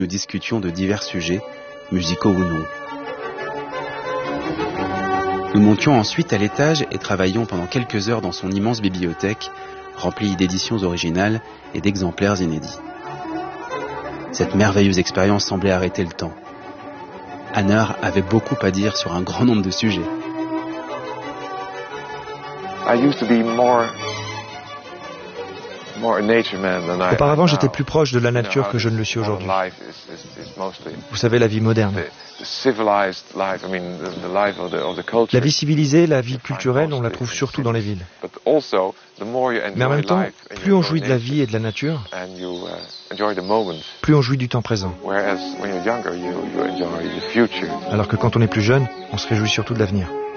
Nous discutions de divers sujets, musicaux ou non. Nous montions ensuite à l'étage et travaillions pendant quelques heures dans son immense bibliothèque, remplie d'éditions originales et d'exemplaires inédits. Cette merveilleuse expérience semblait arrêter le temps. Anner avait beaucoup à dire sur un grand nombre de sujets. Auparavant, j'étais plus proche de la nature que je ne le suis aujourd'hui. Vous savez, la vie moderne. La vie civilisée, la vie culturelle, on la trouve surtout dans les villes. Mais en même temps, plus on jouit de la vie et de la nature, plus on jouit du temps présent. Alors que quand on est plus jeune, on se réjouit surtout de l'avenir.